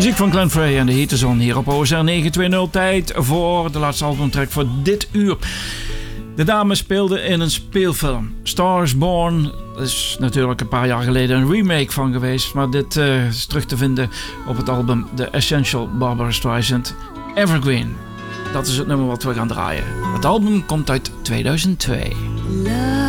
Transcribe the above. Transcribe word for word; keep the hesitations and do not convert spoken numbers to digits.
Muziek van Glenn Frey en de Heat is on hier op O S R negen twintig. Tijd voor de laatste albumtrack voor dit uur. De dame speelde in een speelfilm. Stars Born. Er is natuurlijk een paar jaar geleden een remake van geweest. Maar dit uh, is terug te vinden op het album The Essential Barbara Streisand. Evergreen. Dat is het nummer wat we gaan draaien. Het album komt uit tweeduizend twee.